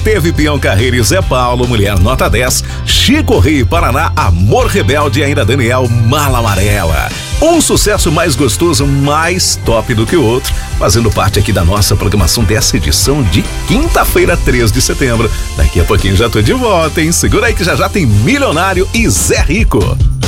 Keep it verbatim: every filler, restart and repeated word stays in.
teve Peão Carreiro e Zé Paulo, Mulher Nota dez, Chico Rei, Paraná, Amor Rebelde e ainda Daniel, Mala Amarela. Um sucesso mais gostoso, mais top do que o outro, fazendo parte aqui da nossa programação dessa edição de quinta-feira, três de setembro. Daqui a pouquinho já tô de volta, hein? Segura aí que já já tem Milionário e Zé Rico.